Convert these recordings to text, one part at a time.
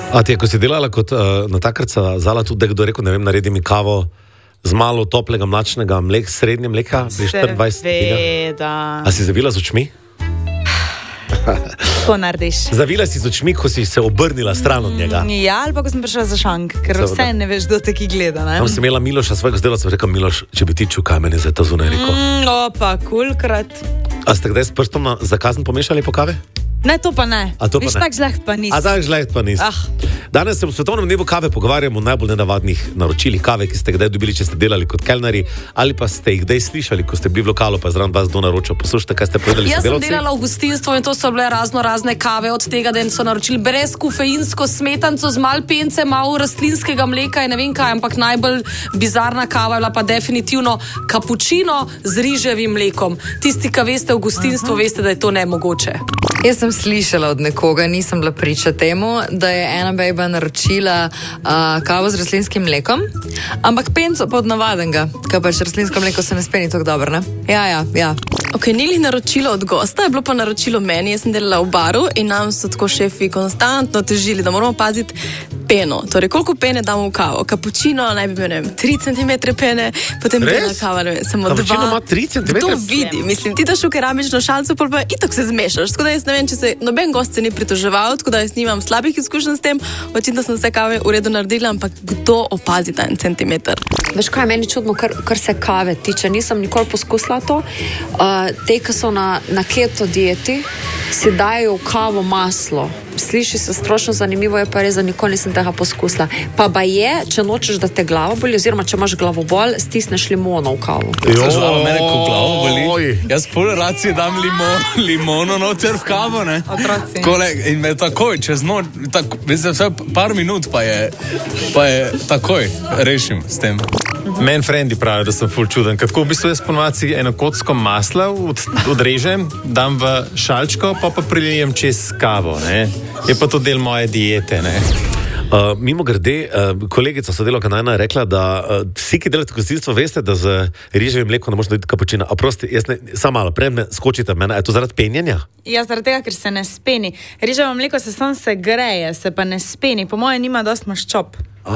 A ti je, ko si delala kot natakarca, zala tudi, da je kdo rekel, ne vem, naredi mi kavo z malo toplega mlačnega srednje mleka, pri 24. Seveda. A si zavila z očmi? Tako narediš. Zavila si z očmi, ko si se obrnila stran od njega. Ja, ali pa ko sem prišla za šank, ker Seveda. vse ne veš, kdo te ki gleda, ne? Tam sem imela Miloša, svojega zdelavca, rekel, Miloš, če bi ti čul, kaj meni zdaj to zunaj rekel. Opa, kulkrat. A ste kdaj s prstom na zakazen pomešali po kave? Ne, to pa ne. A to pa Viš, ne. tak žleht pa nisi. A tak žleht pa nisi. Danes se v Svetovnem dnevu kave pogovarjamo o najbolj nenavadnih naročilih kave, ki ste kdaj dobili, če ste delali kot kelnari, ali pa ste jih kdaj slišali, ko ste bili v lokalu, pa zraven vas kdo naročil. Poslušajte, kaj ste povedali Jaz sem sodelavci. delala v gostinstvu in to so bile razne kave, od tega, da so naročili brez kofeinsko smetanco, z malo pence, malo rastlinskega mleka in ne vem kaj, ampak najbolj bizarna kava je bila pa definitivno kapučino z riževim mlekom. Tisti, ki veste v gostinstvu, veste, da je to nemogoče. Jaz sem slišala od nekoga, nisem bila priča temu, da je ena bejba naročila kavo z rastlinskim mlekom, ampak penco pa od navadenega, ker pač rastlinsko mleko se ne speni tako dobro, ne? Ja. Ok, ni jih naročilo od gosta, je bilo pa naročilo meni. Jaz sem delala v baru in nam so tako šefi konstantno težili, da moramo paziti peno. Torej, koliko pene damo v kavo? Kapučino naj bi imel, ne vem, 3 cm pene, potem bela kava, ne vem, samo 2. Kapučino ima 3 cm? To vidi, mislim, ti daš v keramično šalco, pa itak se zmešaš. Tako da jaz ne vem, če se noben gost se ni pritoževal, tako da jaz nimam slabih izkušenj s tem. Očitno sem vse kave v redu naredila, ampak kdo opazi ta 1 centimeter? Veš kaj, meni čudno, kar se kave tiče, nisem nikoli poskusila to. Te, ki so na keto dieti, si dajo v kavo maslo. Sliši se strošno zanimivo, je pa res, da nikoli nisem tega poskusila. Pa je, če nočeš, da te glava boli, oziroma če imaš glavobol, stisneš limono v kavo. Žal, mene ko glavo boli. Jaz pol racije dam limono noter v kavo, ne? Otroci. In me takoj, čez noč, vse par minut pa je takoj rešim s tem. Meni frendi pravijo, da sem ful čuden. Kako v bistvu jaz ponovadi eno kocko masla odrežem, dam v šalčko, pa prilijem čez kavo, ne? Je pa to del moje diete, ne? Mimo grede, kolegica sodelavka Najna je rekla, da vsi, ki delate gostinstvo, veste, da z riževim mlekom ne možete narediti kapučina. A prosti, samo malo, prej me skočite mene, je to zaradi penjenja? Ja, zaradi tega, ker se ne speni. Riževo mleko se samo greje, se pa ne speni. Po mojem nima dost maščob.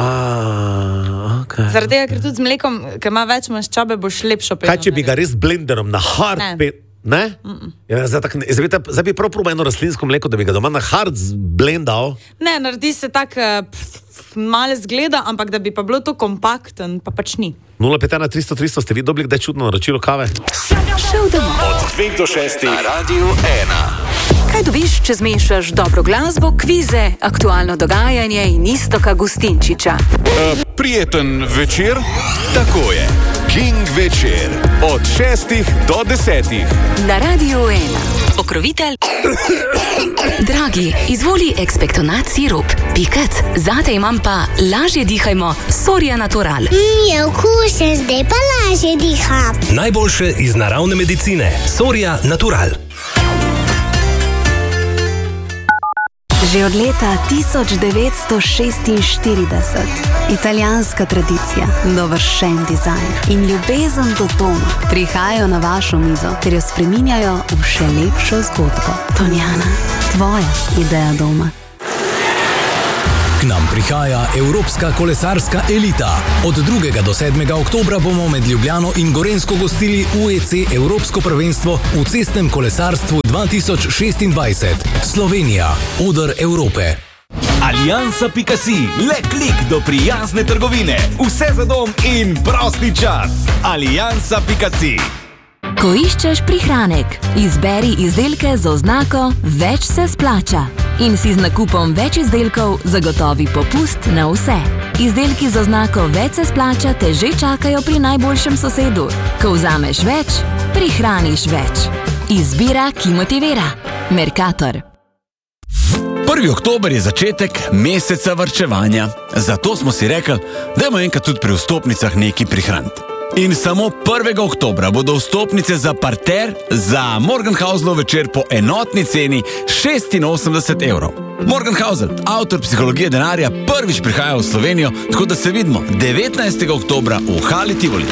Okay. Zaradi tega, ker tudi z mlekom, ki ima več maščobe, boš lepšo penil. Kaj, če bi ga res blenderom na hard Ne? Ja, zdaj bi prav probal eno rastlinsko mleko, da bi ga doma na hard blendal. Ne, naredi se tak malo zgleda, ampak da bi pa bilo to kompakten, pa pač ni. 051 300 300 ste vi dobili kdaj čudno naročilo kave? Šel domov. Od 2 do 6 na Radiu 1. Kaj dobiš, če zmešaš dobro glasbo, kvize, aktualno dogajanje in Iztoka Gustinčiča? Prijeten večer, tako je. King večer od 6 do 10. Na Radiu 1. Pokrovitelj. Dragi, izvoli ekspektonat sirup. Pikat, zate imam pa lažje dihajmo Soria Natural. Je okusen, zdaj pa lažje diham. Najboljše iz naravne medicine. Soria Natural. Že od leta 1946 italijanska tradicija, dovršen dizajn in ljubezen do doma prihajajo na vašo mizo, ter jo spreminjajo v še lepšo zgodbo. Tonjana, tvoja ideja doma. K nam prihaja Evropska kolesarska elita. Od 2. do 7. oktobra bomo med Ljubljano in Gorenjsko gostili UEC Evropsko prvenstvo v cestnem kolesarstvu 2026. Slovenija, oder Evrope. Aliansa.si, le klik do prijazne trgovine. Vse za dom in prosti čas. Aliansa.si. Ko iščeš prihranek, izberi izdelke z oznako Več se splača in si z nakupom več izdelkov zagotovi popust na vse. Izdelki z oznako Več se splača te že čakajo pri najboljšem sosedu. Ko vzameš več, prihraniš več. Izbira, ki motivira. Mercator. 1. oktober je začetek meseca varčevanja. Zato smo si rekli, dajmo enkrat tudi pri vstopnicah nekaj prihraniti. In samo 1. oktobra bodo vstopnice za parter za Morgenhausenov večer po enotni ceni 86 evrov. Morgenhausen, avtor psihologije denarja, prvič prihaja v Slovenijo, tako da se vidimo 19. oktobra v Hali Tivoli.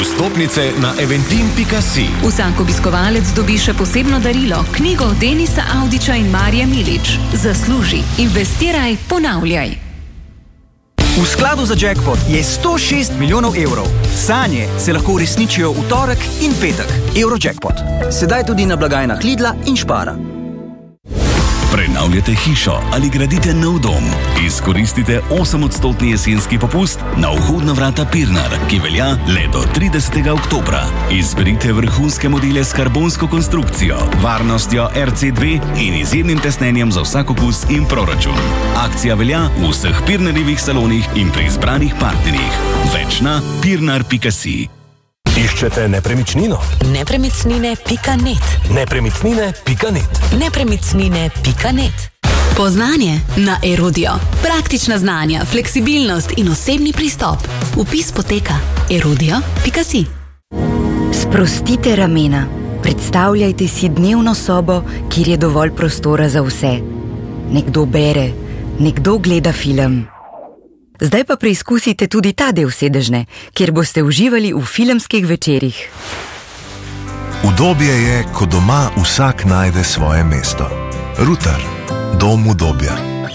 Vstopnice na eventim.si. Vsak obiskovalec dobi še posebno darilo, knjigo Denisa Avdića in Marije Milič. Zasluži, investiraj, ponavljaj. V skladu za jackpot je 106 milijonov evrov. Sanje se lahko uresničijo v torek in petek. Eurojackpot. Sedaj tudi na blagajnah Lidla in Spara. Prenavljate hišo ali gradite nov dom? Izkoristite 8% jesenski popust na vhodna vrata Pirnar, ki velja le do 30. oktobra. Izberite vrhunske modele s karbonsko konstrukcijo, varnostjo RC2 in izjemnim tesnenjem za vsak okus in proračun. Akcija velja v vseh Pirnarjevih salonih in pri izbranih partnerjih. Več na pirnar.si. Iščete nepremičnino? Nepremičnine.net. Nepremičnine.net. Nepremičnine.net. Poznanje na Erudio. Praktična znanja, fleksibilnost in osebni pristop. Vpis poteka erudio.si. Sprostite ramena. Predstavljajte si dnevno sobo, kjer je dovolj prostora za vse. Nekdo bere, nekdo gleda film. Zdaj pa preizkusite tudi ta del sedežne, kjer boste uživali v filmskih večerih. Udobje je, ko doma vsak najde svoje mesto. Ruter, dom udobja.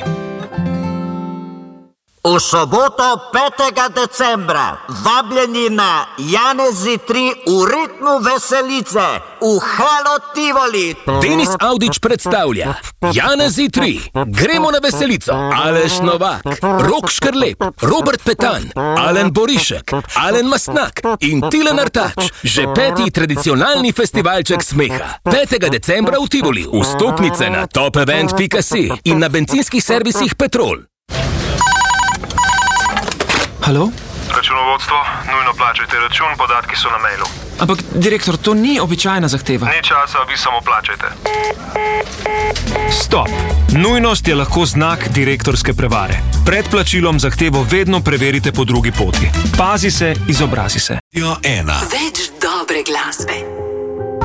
V soboto 5. decembra vabljeni na Janezi 3 v ritmu veselice v Halo Tivoli. Denis Avdić predstavlja Janezi 3. Gremo na veselico. Aleš Novak, Rok Škrlep, Robert Petan, Alen Borišek, Alen Mastnak in Tilen Artač. Že 5. tradicionalni festivalček smeha. 5. decembra v Tivoli. Vstopnice na topevent.si in na bencinskih servisih Petrol. Halo? Računovodstvo, nujno plačajte račun, podatki so na mailu. Ampak, direktor, to ni običajna zahteva. Ni časa, vi samo plačajte. Stop! Nujnost je lahko znak direktorske prevare. Pred plačilom zahtevo vedno preverite po drugi poti. Pazi se, izobrazi se. Več dobre glasbe.